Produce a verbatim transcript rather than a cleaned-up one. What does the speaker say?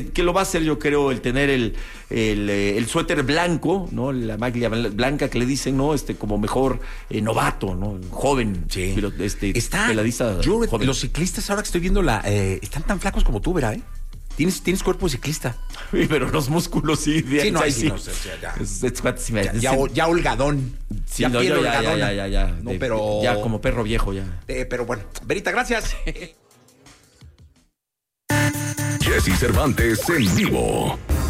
que lo va a hacer, yo creo, el tener el, el, el suéter blanco, ¿no? La maglia blanca que le dicen, ¿no? Este, como mejor eh, novato, ¿no? Joven. Sí. Pero este, Está, peladista yo, joven. los ciclistas, ahora que estoy viendo la, eh, están tan flacos como tú, ¿verdad? ¿Eh? Tienes, tienes cuerpo de ciclista. Sí, pero los músculos sí. De Sí, no, ahí sí, no, o sea, ya. Es, es, sí me- Ya, ya, ya holgadón. sí, ya no, piel ya, ya, holgadona. ya, ya, ya, No, de- pero... ya como perro viejo, ya. Eh, pero bueno, Verita, gracias. Jesse Cervantes en vivo.